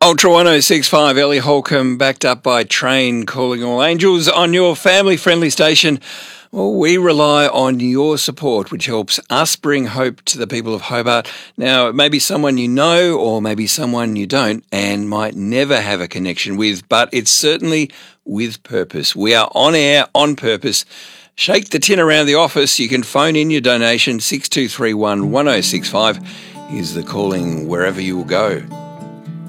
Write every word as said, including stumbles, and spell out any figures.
Ultra one oh six point five, Ellie Holcomb, backed up by Train, calling all angels on your family-friendly station. Well, we rely on your support, which helps us bring hope to the people of Hobart. Now, it may be someone you know or maybe someone you don't and might never have a connection with, but it's certainly with purpose. We are on air on purpose. Shake the tin around the office. You can phone in your donation, six two three one, one oh six five. Here's the calling wherever you will go.